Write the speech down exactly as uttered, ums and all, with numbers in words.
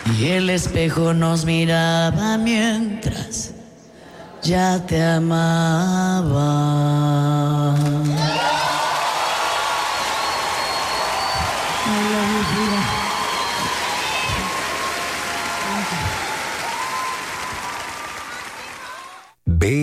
Y el espejo nos miraba mientras ya te amaba.